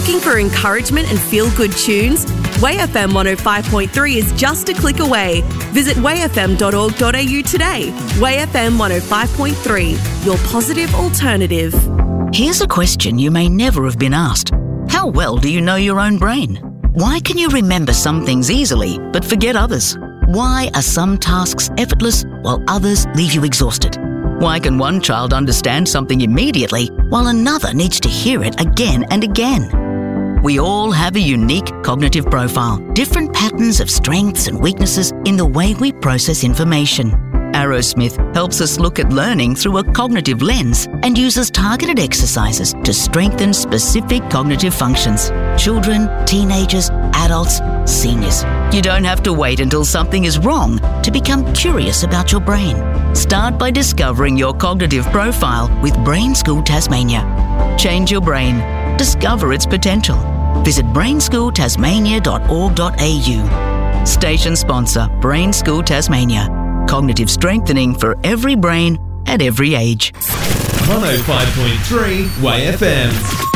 Looking for encouragement and feel-good tunes? WayFM 105.3 is just a click away. Visit wayfm.org.au today. WayFM 105.3, your positive alternative. Here's a question you may never have been asked. How well do you know your own brain? Why can you remember some things easily but forget others? Why are some tasks effortless while others leave you exhausted? Why can one child understand something immediately while another needs to hear it again and again? We all have a unique cognitive profile, different patterns of strengths and weaknesses in the way we process information. Arrowsmith helps us look at learning through a cognitive lens and uses targeted exercises to strengthen specific cognitive functions. Children, teenagers, adults, seniors. You don't have to wait until something is wrong to become curious about your brain. Start by discovering your cognitive profile with Brain School Tasmania. Change your brain. Discover its potential. Visit brainschooltasmania.org.au. Station sponsor, Brain School Tasmania. Cognitive strengthening for every brain at every age. 105.3 WayFM.